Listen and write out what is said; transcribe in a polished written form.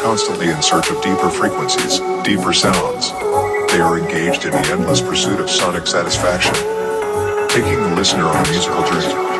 constantly in search of deeper frequencies, deeper sounds. They are engaged in the endless pursuit of sonic satisfaction, taking the listener on a musical journey.